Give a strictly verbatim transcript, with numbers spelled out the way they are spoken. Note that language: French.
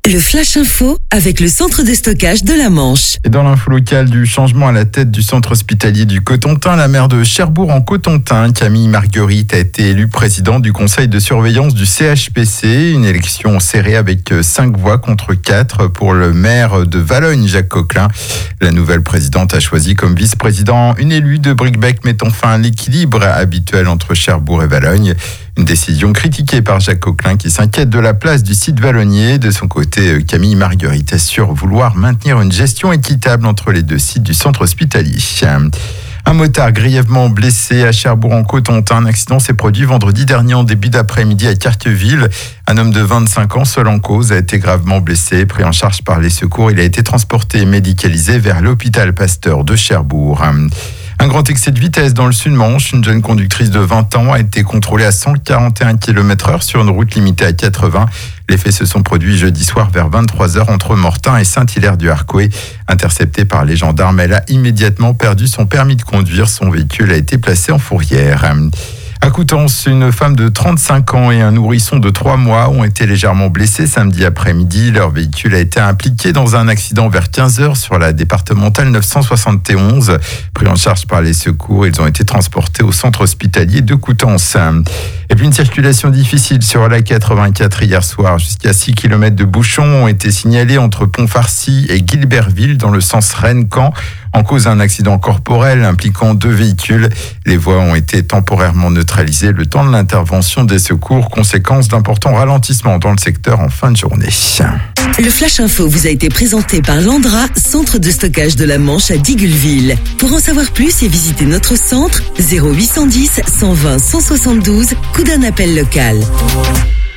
Le Flash Info avec le centre de stockage de la Manche. Et dans l'info locale du changement à la tête du centre hospitalier du Cotentin, la maire de Cherbourg en Cotentin, Camille Marguerite, a été élue présidente du conseil de surveillance du C H P C. Une élection serrée avec cinq voix contre quatre pour le maire de Valognes, Jacques Coquelin. La nouvelle présidente a choisi comme vice-président une élue de Bricbec, mettant fin à l'équilibre habituel entre Cherbourg et Valognes. Une décision critiquée par Jacques Coquelin qui s'inquiète de la place du site valognier. De son côté, Camille Marguerite assure vouloir maintenir une gestion équitable entre les deux sites du centre hospitalier. Un motard grièvement blessé à Cherbourg en Cotentin. Un accident s'est produit vendredi dernier en début d'après-midi à Carqueville. Un homme de vingt-cinq ans, seul en cause, a été gravement blessé. Pris en charge par les secours, il a été transporté et médicalisé vers l'hôpital Pasteur de Cherbourg. Un grand excès de vitesse dans le Sud-Manche. Une jeune conductrice de vingt ans a été contrôlée à cent quarante et un kilomètres heure sur une route limitée à quatre-vingts. Les faits se sont produits jeudi soir vers vingt-trois heures entre Mortain et Saint-Hilaire-du-Harcouët. Interceptée par les gendarmes, elle a immédiatement perdu son permis de conduire. Son véhicule a été placé en fourrière. À Coutances, une femme de trente-cinq ans et un nourrisson de trois mois ont été légèrement blessés samedi après-midi. Leur véhicule a été impliqué dans un accident vers quinze heures sur la départementale neuf cent soixante et onze. Pris en charge par les secours, ils ont été transportés au centre hospitalier de Coutances. Et puis une circulation difficile sur la quatre-vingt-quatre hier soir. Jusqu'à six kilomètres de bouchons ont été signalés entre Pont-Farcy et Guilberville dans le sens Rennes-Caen. En cause d'un accident corporel impliquant deux véhicules. Les voies ont été temporairement neutralisées le temps de l'intervention des secours, conséquence d'importants ralentissements dans le secteur en fin de journée. Le Flash Info vous a été présenté par Landra, centre de stockage de la Manche à Digulleville. Pour en savoir plus et visiter notre centre, zéro huit cent dix, cent vingt, cent soixante-douze, coup d'un appel local.